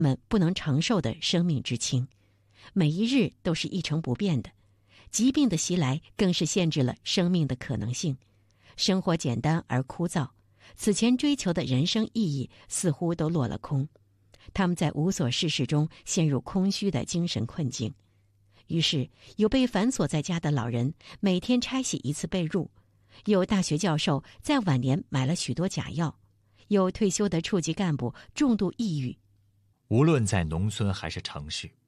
们不能承受的生命之轻，每一日都是一成不变的。疾病的袭来更是限制了生命的可能性，生活简单而枯燥，此前追求的人生意义似乎都落了空。他们在无所事事中陷入空虚的精神困境。于是有被反锁在家的老人每天拆洗一次被褥，有大学教授在晚年买了许多假药，有退休的处级干部重度抑郁。 无论在农村还是城市，